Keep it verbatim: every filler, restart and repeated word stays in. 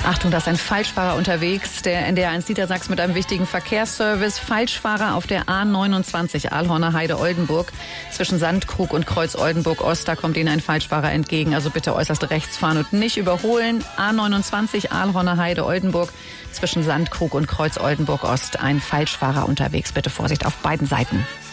Achtung, da ist ein Falschfahrer unterwegs. Der N D R eins Niedersachsen mit einem wichtigen Verkehrsservice. Falschfahrer auf der A neunundzwanzig Ahlhorner Heide-Oldenburg. Zwischen Sandkrug und Kreuz Oldenburg-Ost, da kommt Ihnen ein Falschfahrer entgegen. Also bitte äußerst rechts fahren und nicht überholen. A neunundzwanzig Ahlhorner Heide-Oldenburg. Zwischen Sandkrug und Kreuz Oldenburg-Ost ein Falschfahrer unterwegs. Bitte Vorsicht auf beiden Seiten.